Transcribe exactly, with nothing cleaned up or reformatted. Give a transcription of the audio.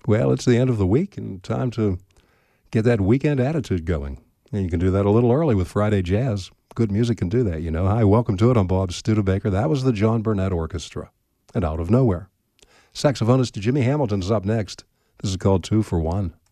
Well, it's the end of the week and time to get that weekend attitude going. And you can do that a little early with Friday Jazz. Good music can do that, you know. Hi, welcome to it. I'm Bob Studebaker. That was the John Burnett Orchestra. And Out of Nowhere. Saxophonist Jimmy Hamilton's up next. This is called Two for One.